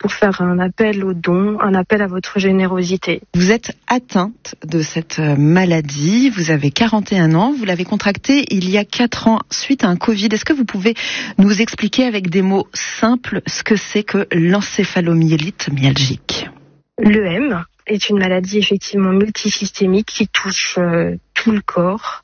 pour faire un appel aux dons, un appel à votre générosité. Vous êtes atteinte de cette maladie, vous avez 41 ans, vous l'avez contractée il y a 4 ans suite à un Covid. Est-ce que vous pouvez nous expliquer avec des mots simples ce que c'est que l'encéphalomyélite myalgique ? L'EM est une maladie effectivement multisystémique qui touche tout le corps,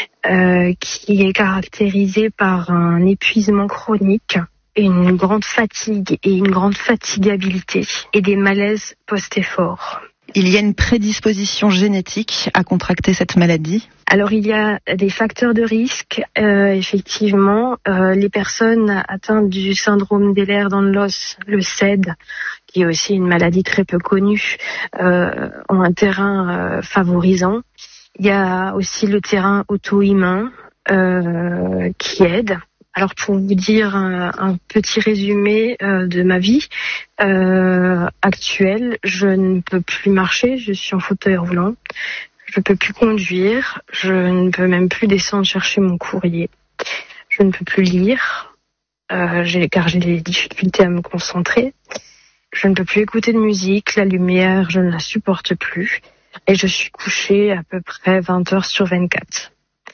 qui est caractérisée par un épuisement chronique, et une grande fatigue et une grande fatigabilité et des malaises post-effort. Il y a une prédisposition génétique à contracter cette maladie ? Alors il y a des facteurs de risque, effectivement. Les personnes atteintes du syndrome d'Ehlers dans l'os, le SED, qui est aussi une maladie très peu connue, ont un terrain favorisant. Il y a aussi le terrain auto-immun qui aide. Alors pour vous dire un petit résumé de ma vie actuelle, je ne peux plus marcher, je suis en fauteuil roulant, je ne peux plus conduire, je ne peux même plus descendre chercher mon courrier, je ne peux plus lire car j'ai des difficultés à me concentrer, je ne peux plus écouter de musique, la lumière je ne la supporte plus et je suis couchée à peu près 20 heures sur 24.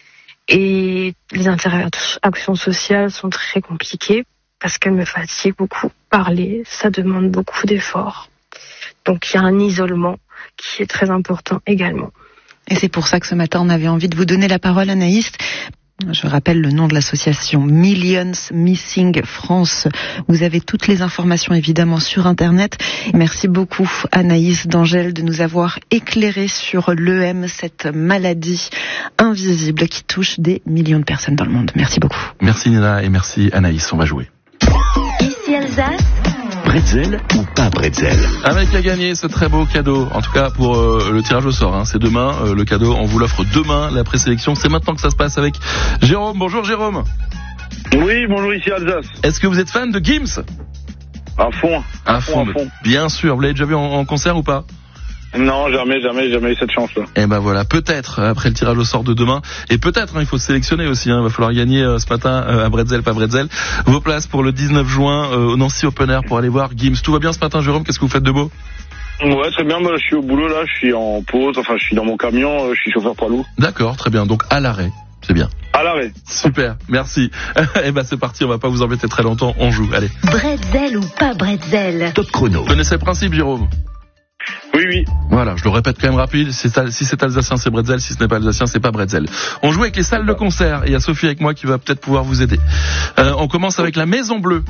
Et les interactions sociales sont très compliquées parce qu'elles me fatiguent beaucoup. Parler, ça demande beaucoup d'efforts. Donc il y a un isolement qui est très important également. Et c'est pour ça que ce matin on avait envie de vous donner la parole, Anaïs. Je rappelle le nom de l'association Millions Missing France. Vous avez toutes les informations évidemment sur Internet. Merci beaucoup Anaïs d'Angèle de nous avoir éclairé sur l'EM, cette maladie invisible qui touche des millions de personnes dans le monde. Merci beaucoup. Merci Nina et merci Anaïs, on va jouer. Ici Alsace. Bretzel ou pas bretzel? Avec à gagner ce très beau cadeau, en tout cas pour le tirage au sort, c'est demain, le cadeau, on vous l'offre demain, la présélection, c'est maintenant que ça se passe avec Jérôme. Bonjour Jérôme. Oui, bonjour, ici Alsace. Est-ce que vous êtes fan de Gims? À fond. À fond. Bien sûr, vous l'avez déjà vu en concert ou pas? Non, jamais eu cette chance-là. Et ben voilà, peut-être après le tirage au sort de demain, et peut-être il faut se sélectionner aussi, il va falloir gagner ce matin à Bretzel, pas Bretzel, vos places pour le 19 juin au Nancy Open Air pour aller voir Gims. Tout va bien ce matin Jérôme, qu'est-ce que vous faites de beau? Ouais, très bien, je suis au boulot là, je suis en pause, je suis dans mon camion, je suis chauffeur poids lourd. D'accord, très bien, donc à l'arrêt, c'est bien. À l'arrêt. Super, merci. Et ben c'est parti, on va pas vous embêter très longtemps, on joue, allez. Bretzel ou pas Bretzel? Top chrono. Vous connaissez le principe Jérôme? Oui. Voilà, je le répète quand même rapide, si c'est alsacien c'est Bretzel, si ce n'est pas alsacien c'est pas Bretzel. On joue avec les salles de concert et il y a Sophie avec moi qui va peut-être pouvoir vous aider. On commence avec la Maison Bleue.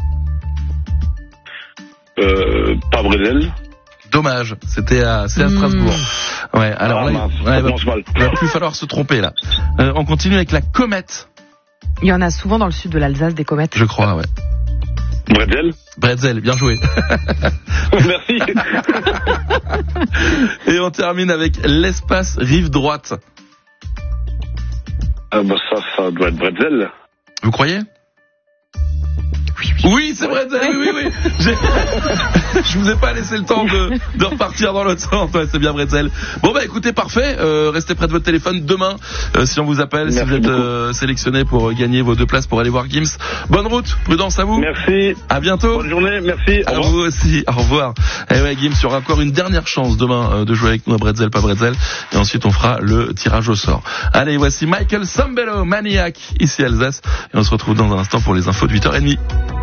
Pas Bretzel. Dommage, c'était à Strasbourg. Ouais, alors là, il va plus falloir se tromper là. On continue avec la Comète. Il y en a souvent dans le sud de l'Alsace des comètes. Je crois, ouais. Bretzel, bien joué. Merci. Et on termine avec l'espace rive droite. Ça doit être Bretzel. Vous croyez? Oui, c'est Bretzel, oui. Je vous ai pas laissé le temps de repartir dans l'autre sens. Ouais, c'est bien Bretzel. Bon bah écoutez, parfait. Restez près de votre téléphone demain si on vous appelle. Merci si vous êtes sélectionné pour gagner vos 2 places pour aller voir Gims. Bonne route, prudence à vous. Merci. À bientôt. Bonne journée, merci. À vous aussi. Au revoir. Et ouais, Gims, il y aura encore une dernière chance demain de jouer avec nous à Bretzel, pas Bretzel. Et ensuite on fera le tirage au sort. Allez, voici Michael Sambello, Maniac, ici Alsace. Et on se retrouve dans un instant pour les infos de 8h30.